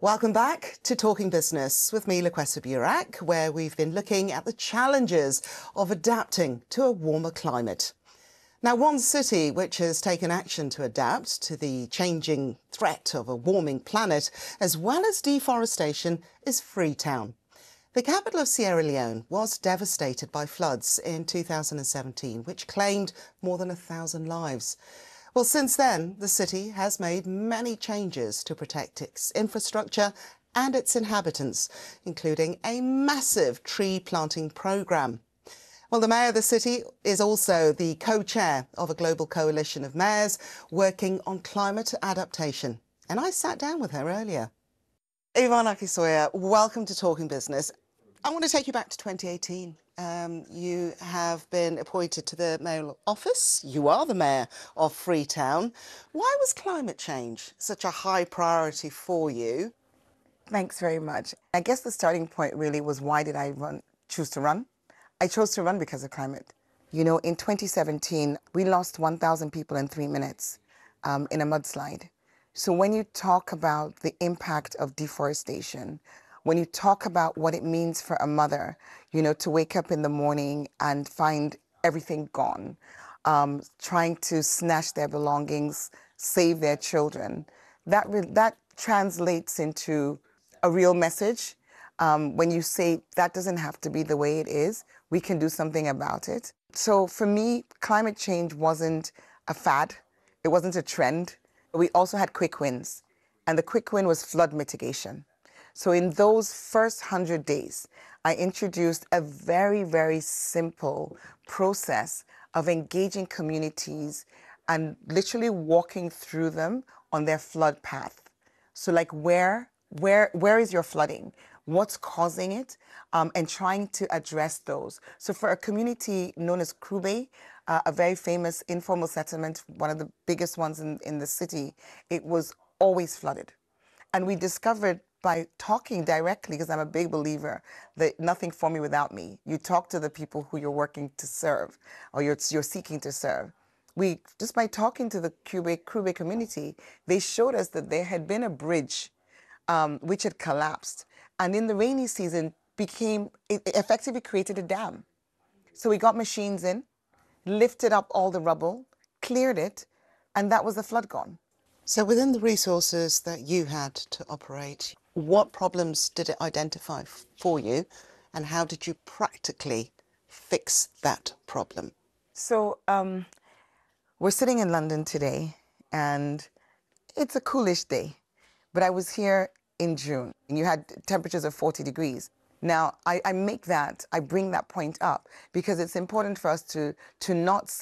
Welcome back to Talking Business with me, Lakwesa Burak, where we've been looking at the challenges of adapting to a warmer climate. Now, one city which has taken action to adapt to the changing threat of a warming planet, as well as deforestation, is Freetown. The capital of Sierra Leone was devastated by floods in 2017, which claimed more than 1,000 lives. Well, since then, the city has made many changes to protect its infrastructure and its inhabitants, including a massive tree planting programme. Well, the mayor of the city is also the co-chair of a global coalition of mayors working on climate adaptation. And I sat down with her earlier. Yvonne Akisoya, welcome to Talking Business. I want to take you back to 2018. You have been appointed to the mayoral office. You are the mayor of Freetown. Why was climate change such a high priority for you? Thanks very much. I guess the starting point really was, why did I choose to run? I chose to run because of climate. You know, in 2017, we lost 1,000 people in 3 minutes in a mudslide. So when you talk about the impact of deforestation, when you talk about what it means for a mother, you know, to wake up in the morning and find everything gone, trying to snatch their belongings, save their children, that translates into a real message. When you say that doesn't have to be the way it is, we can do something about it. So for me, climate change wasn't a fad. It wasn't a trend. We also had quick wins. And the quick win was flood mitigation. So in those first 100 days, I introduced a very, very simple process of engaging communities and literally walking through them on their flood path. So like where is your flooding? What's causing it? And trying to address those. So for a community known as Krube, a very famous informal settlement, one of the biggest ones in the city, it was always flooded. And we discovered by talking directly, because I'm a big believer that nothing for me without me. You talk to the people who you're working to serve, or you're seeking to serve. Just by talking to the Krube community, they showed us that there had been a bridge which had collapsed. And in the rainy season, it effectively created a dam. So we got machines in, lifted up all the rubble, cleared it, and that was the flood gone. So within the resources that you had to operate, what problems did it identify for you, and how did you practically fix that problem? So we're sitting in London today, and it's a coolish day, but I was here in June, and you had temperatures of 40 degrees. Now, I bring that point up because it's important for us to not